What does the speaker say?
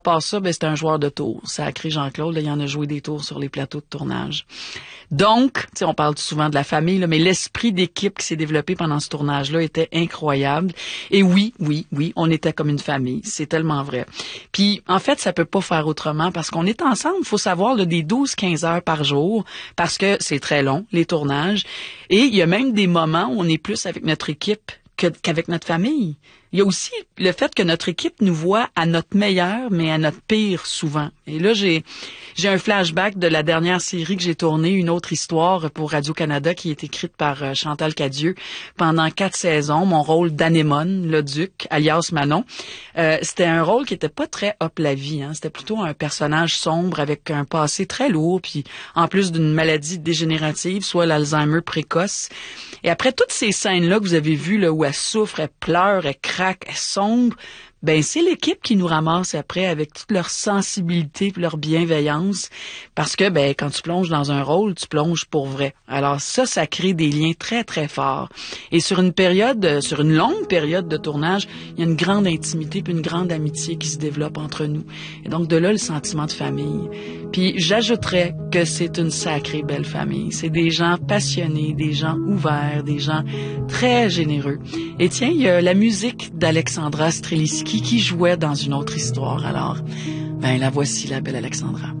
Par ça, ben, c'était un joueur de tours. Sacré Jean-Claude, là, il en a joué des tours sur les plateaux de tournage. Donc, tu sais, on parle souvent de la famille, là, mais l'esprit d'équipe qui s'est développé pendant ce tournage-là était incroyable. Et oui, on était comme une famille. C'est tellement vrai. Puis, en fait, ça peut pas faire autrement parce qu'on est ensemble. Il faut savoir, là, des 12-15 heures par jour parce que c'est très long, les tournages. Et il y a même des moments où on est plus avec notre équipe qu'avec notre famille. Il y a aussi le fait que notre équipe nous voit à notre meilleur, mais à notre pire souvent. Et là, j'ai un flashback de la dernière série que j'ai tournée, une autre histoire pour Radio-Canada qui est écrite par Chantal Cadieux pendant 4 saisons. Mon rôle d'Anémone, le duc, alias Manon. C'était un rôle qui était pas très hop la vie, hein. C'était plutôt un personnage sombre avec un passé très lourd, puis en plus d'une maladie dégénérative, soit l'Alzheimer précoce. Et après toutes ces scènes-là que vous avez vues, là, où elle souffre, elle pleure, elle craque, elle sombre, ben c'est l'équipe qui nous ramasse après avec toute leur sensibilité et leur bienveillance parce que ben quand tu plonges dans un rôle, tu plonges pour vrai. Alors ça crée des liens très très forts. Et sur une longue période de tournage, il y a une grande intimité puis une grande amitié qui se développe entre nous. Et donc de là le sentiment de famille. Puis j'ajouterais que c'est une sacrée belle famille. C'est des gens passionnés, des gens ouverts, des gens très généreux. Et tiens, il y a la musique d'Alexandra Streliski qui jouait dans une autre histoire. Alors, ben la voici, la belle Alexandra.